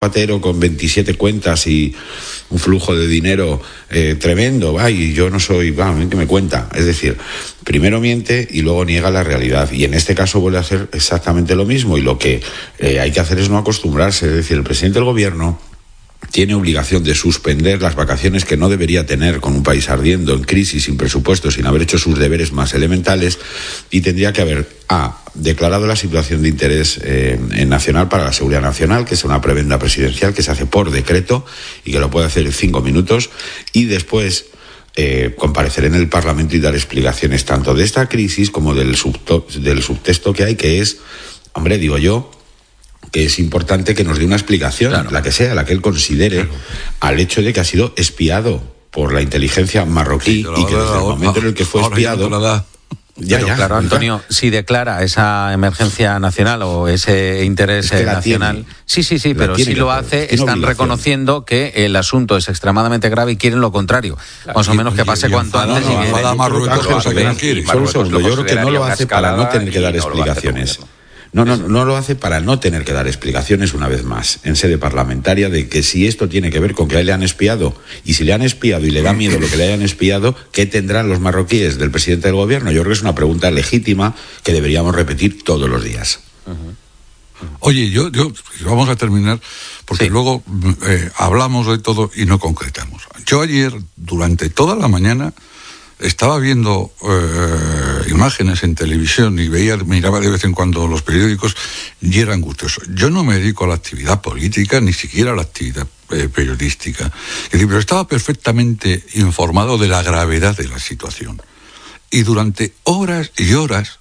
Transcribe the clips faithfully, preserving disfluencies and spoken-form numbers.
Zapatero con veintisiete cuentas y un flujo de dinero eh, tremendo, va, y yo no soy, va, que me cuenta. Es decir, primero miente y luego niega la realidad. Y en este caso vuelve a hacer exactamente lo mismo. Y lo que eh, hay que hacer es no acostumbrarse. Es decir, el presidente del gobierno tiene obligación de suspender las vacaciones que no debería tener con un país ardiendo, en crisis, sin presupuesto, sin haber hecho sus deberes más elementales, y tendría que haber, a, declarado la situación de interés eh, nacional para la seguridad nacional, que es una prebenda presidencial que se hace por decreto y que lo puede hacer en cinco minutos, y después eh, comparecer en el Parlamento y dar explicaciones tanto de esta crisis como del, subto, del subtexto que hay, que es, hombre, digo yo, que es importante que nos dé una explicación, claro, la que sea, la que él considere, claro, al hecho de que ha sido espiado por la inteligencia marroquí, sí, y que desde el momento en el que fue espiado... Ya, Pero, ya, claro, Antonio, ya. Si declara esa emergencia nacional o ese interés es que nacional, tiene, sí, sí, sí, pero si lo hace, están obligación. reconociendo que el asunto es extremadamente grave y quieren lo contrario, claro, más o menos que pase y, cuanto y antes. No, y no, Marruecos, solo un segundo, yo creo que no lo hace para no tener que dar explicaciones. No, no, no lo hace para no tener que dar explicaciones una vez más en sede parlamentaria de que si esto tiene que ver con que a él le han espiado, y si le han espiado y le da miedo lo que le hayan espiado, ¿qué tendrán los marroquíes del presidente del gobierno? Yo creo que es una pregunta legítima que deberíamos repetir todos los días. Uh-huh. Oye, yo, yo vamos a terminar porque sí. luego eh, hablamos de todo y no concretamos. Yo ayer, durante toda la mañana, estaba viendo eh, imágenes en televisión y veía, miraba de vez en cuando los periódicos y era angustioso. Yo no me dedico a la actividad política, ni siquiera a la actividad eh, periodística. Es decir, pero estaba perfectamente informado de la gravedad de la situación. Y durante horas y horas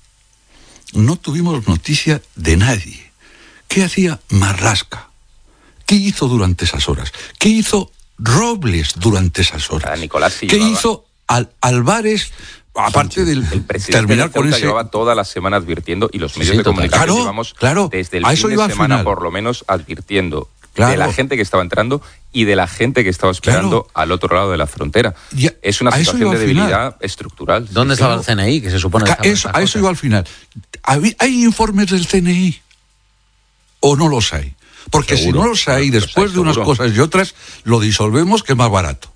no tuvimos noticia de nadie. ¿Qué hacía Marlaska? ¿Qué hizo durante esas horas? ¿Qué hizo Robles durante esas horas? A Nicolás sí ¿Qué llevaba. hizo Al, Álvarez, aparte del el presidente terminar con ese... llevaba toda la semana advirtiendo, y los medios sí, de comunicación claro, llevamos claro, desde el fin de semana por lo menos advirtiendo claro. de la gente que estaba entrando y de la gente que estaba esperando claro. al otro lado de la frontera. Ya, es una situación de debilidad estructural. ¿Dónde sí, estaba claro. el C N I? Que se supone que eso, a eso iba al final. ¿Hay informes del C N I? ¿O no los hay? Porque seguro, si no los hay, después los hay, de unas seguro. cosas y otras, lo disolvemos, que es más barato.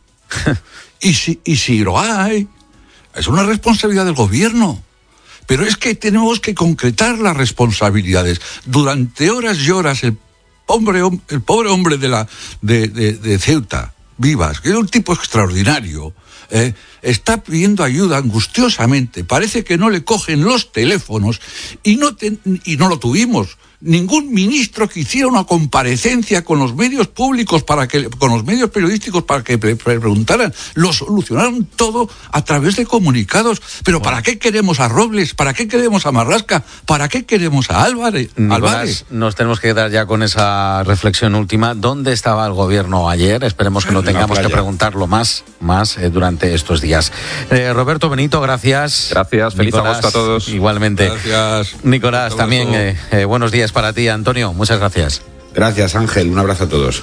y, si, y si lo hay... Es una responsabilidad del gobierno. Pero es que tenemos que concretar las responsabilidades. Durante horas y horas, el, hombre, el pobre hombre de, la, de, de, de Ceuta, Vivas, que es un tipo extraordinario, eh, está pidiendo ayuda angustiosamente. Parece que no le cogen los teléfonos y no, te, y no lo tuvimos. Ningún ministro que hiciera una comparecencia con los medios públicos, para que, con los medios periodísticos para que pre- pre- preguntaran, lo solucionaron todo a través de comunicados. Pero ¿para qué queremos a Robles? ¿Para qué queremos a Marlaska? ¿Para qué queremos a Álvarez? Nicolás, Álvarez? Nos tenemos que quedar ya con esa reflexión última. ¿Dónde estaba el gobierno ayer? Esperemos que no tengamos que preguntarlo más, más eh, durante estos días. Eh, Roberto, Benito, gracias. Gracias, feliz Nicolás, agosto a todos. Igualmente. Gracias. Nicolás, también eh, eh, buenos días para ti. Antonio, muchas gracias. Gracias, Ángel. Un abrazo a todos.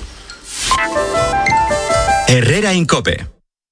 Herrera en COPE.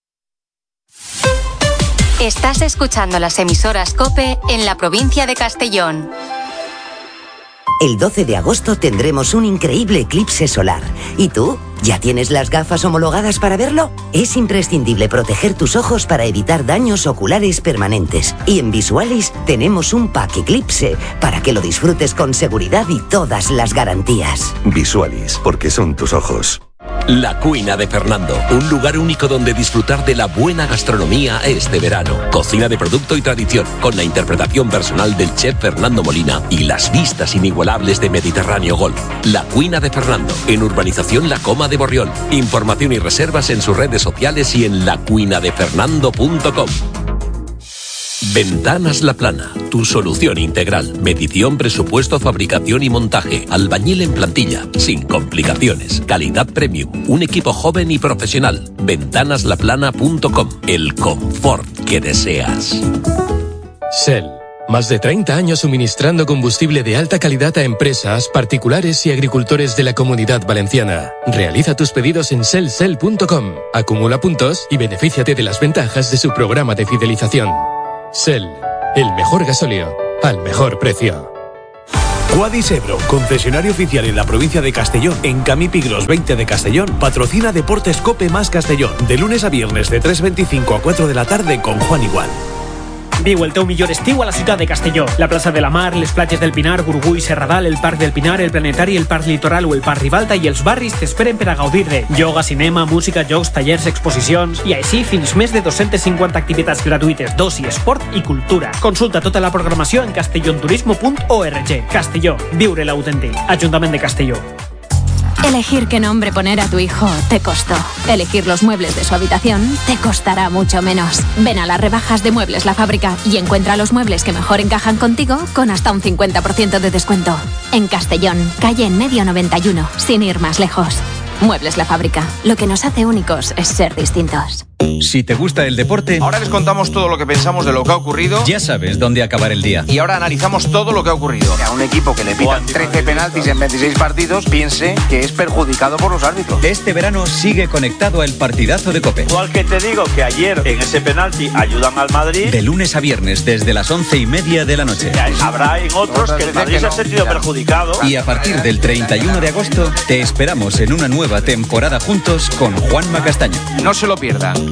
Estás escuchando las emisoras COPE en la provincia de Castellón. El doce de agosto tendremos un increíble eclipse solar. ¿Y tú? ¿Ya tienes las gafas homologadas para verlo? Es imprescindible proteger tus ojos para evitar daños oculares permanentes. Y en Visualis tenemos un pack eclipse para que lo disfrutes con seguridad y todas las garantías. Visualis, porque son tus ojos. La Cuina de Fernando, un lugar único donde disfrutar de la buena gastronomía este verano. Cocina de producto y tradición, con la interpretación personal del chef Fernando Molina y las vistas inigualables de Mediterráneo Golf. La Cuina de Fernando, en Urbanización La Coma de Borriol. Información y reservas en sus redes sociales y en la cuina de fernando punto com. Ventanas La Plana, tu solución integral. Medición, presupuesto, fabricación y montaje. Albañil en plantilla, sin complicaciones. Calidad premium. Un equipo joven y profesional. ventanas la plana punto com. El confort que deseas. Shell. Más de treinta años suministrando combustible de alta calidad a empresas, particulares y agricultores de la Comunidad Valenciana. Realiza tus pedidos en shell shell punto com. Acumula puntos y benefíciate de las ventajas de su programa de fidelización. Shell, el mejor gasóleo al mejor precio. Quadis Ebro, concesionario oficial en la provincia de Castellón, en Camí Pigros veinte de Castellón, patrocina Deportes Cope más Castellón, de lunes a viernes de tres veinticinco a cuatro de la tarde con Juan Igual. Viu el teu millor estiu a la ciutat de Castelló. La plaça de la Mar, les platges del Pinar, Gurgui, Serradal, el Parc del Pinar, el Planetari, el Parc Litoral o el Parc Ribalta i els barris t'esperen per a gaudir de yoga, cinema, música, jocs, tallers, exposicions i així fins més de dos-centes cinquanta activitats gratuïtes d'oci, esport i cultura. Consulta tota la programació en castellonturismo punt org. Castelló, viure l'autèntic. Ajuntament de Castelló. Elegir qué nombre poner a tu hijo te costó. Elegir los muebles de su habitación te costará mucho menos. Ven a las rebajas de Muebles La Fábrica y encuentra los muebles que mejor encajan contigo con hasta un cincuenta por ciento de descuento. En Castellón, calle en medio noventa y uno, sin ir más lejos. Muebles La Fábrica. Lo que nos hace únicos es ser distintos. Si te gusta el deporte, ahora les contamos todo lo que pensamos de lo que ha ocurrido. Ya sabes dónde acabar el día. Y ahora analizamos todo lo que ha ocurrido. Que a un equipo que le pitan trece penaltis en veintiséis partidos piense que es perjudicado por los árbitros. Este verano sigue conectado al partidazo de COPE. Igual que te digo que ayer en ese penalti ayudan al Madrid. De lunes a viernes desde las once y media de la noche. Habrá en otros que el Madrid se ha sentido perjudicado. Y a partir del treinta y uno de agosto te esperamos en una nueva temporada juntos con Juanma Castaño. No se lo pierdan.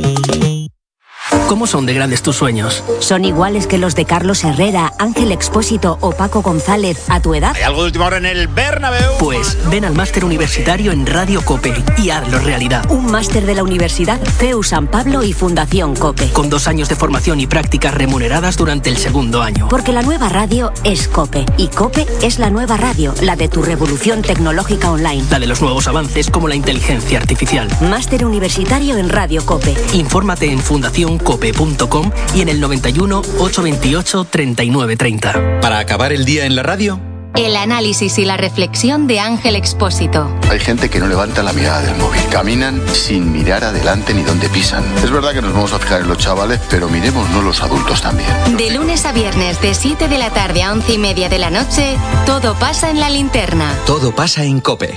¿Cómo son de grandes tus sueños? ¿Son iguales que los de Carlos Herrera, Ángel Expósito o Paco González a tu edad? ¿Hay algo de última hora en el Bernabéu? Pues ven al máster universitario en Radio COPE y hazlo realidad. Un máster de la Universidad C E U San Pablo y Fundación COPE. Con dos años de formación y prácticas remuneradas durante el segundo año. Porque la nueva radio es COPE y COPE es la nueva radio, la de tu revolución tecnológica online. La de los nuevos avances como la inteligencia artificial. Máster universitario en Radio COPE. Infórmate en fundación cope punto com y en el noventa y uno, ochocientos veintiocho, treinta y nueve treinta. Para acabar el día en la radio, el análisis y la reflexión de Ángel Expósito. Hay gente que no levanta la mirada del móvil. Caminan sin mirar adelante ni dónde pisan. Es verdad que nos vamos a fijar en los chavales, pero miremosnos los adultos también. De lunes a viernes, de siete de la tarde a once y media de la noche, todo pasa en la linterna. Todo pasa en COPE.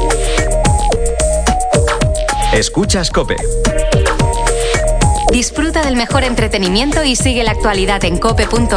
Escuchas COPE. Disfruta del mejor entretenimiento y sigue la actualidad en cope punto